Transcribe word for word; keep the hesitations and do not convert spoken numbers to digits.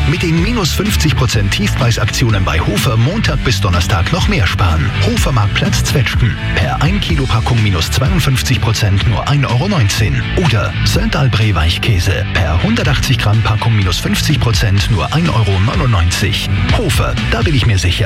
Mit den minus fünfzig Prozent Tiefpreisaktionen bei Hofer Montag bis Donnerstag noch mehr sparen. Hofermarktplatz Zwetschgen. Per ein Kilo Packung minus zweiundfünfzig Prozent nur ein Euro neunzehn. Oder Söndalbré Weichkäse. Per hundertachtzig Gramm Packung minus fünfzig Prozent nur ein Euro neunundneunzig. Hofer, da bin ich mir sicher.